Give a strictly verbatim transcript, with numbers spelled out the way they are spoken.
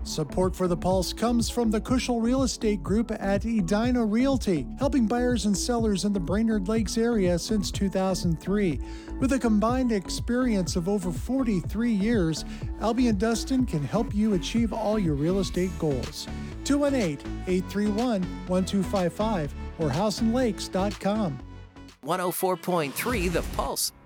Support for The Pulse comes from the Cushel Real Estate Group at Edina Realty, helping buyers and sellers in the Brainerd Lakes area since two thousand three. With a combined experience of over forty-three years, Albie and Dustin can help you achieve all your real estate goals. two one eight, eight three one, one two five five or house and lakes dot com. one oh four point three The Pulse.